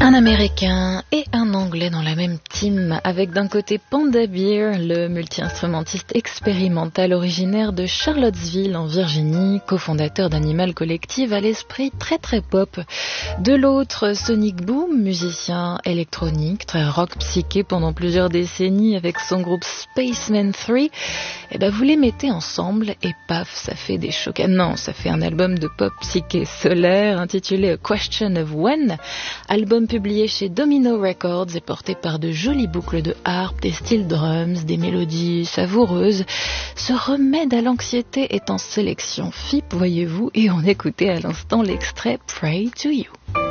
Un Américain et un Anglais dans la même team, avec d'un côté Panda Bear, le multi-instrumentiste expérimental originaire de Charlottesville en Virginie, cofondateur d'Animal Collective à l'esprit très pop. De l'autre, Sonic Boom, musicien électronique, très rock psyché pendant plusieurs décennies avec son groupe Spaceman 3. Et vous les mettez ensemble et paf, ça fait des chocs. Non, ça fait un album de pop psyché solaire intitulé A Question of When, album publié chez Domino Records et porté par de jolies boucles de harpe, des steel drums, des mélodies savoureuses. Ce remède à l'anxiété est en sélection FIP, voyez-vous, et on écoutait à l'instant l'extrait Pray to You.